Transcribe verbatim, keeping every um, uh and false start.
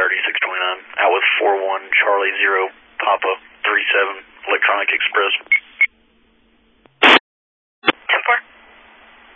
thirty-six twenty-nine. Out with four one Charlie zero Papa three seven Electronic Express.